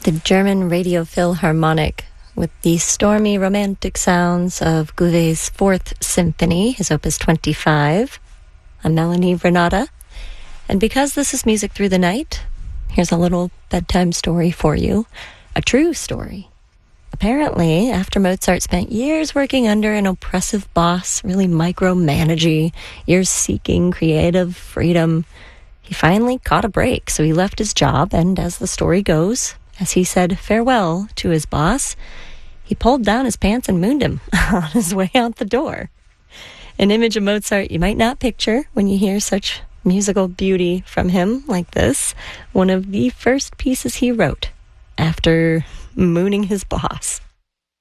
the German Radio Philharmonic with the stormy romantic sounds of Gouvet's Fourth Symphony, his Opus 25. I'm Melanie Renata, and because this is Music Through the Night, here's a little bedtime story for you, a true story. Apparently, after Mozart spent years working under an oppressive boss, really micromanaging, years seeking creative freedom, he finally caught a break, so he left his job, and as the story goes, as he said farewell to his boss, he pulled down his pants and mooned him on his way out the door. An image of Mozart you might not picture when you hear such musical beauty from him like this, one of the first pieces he wrote after mooning his boss.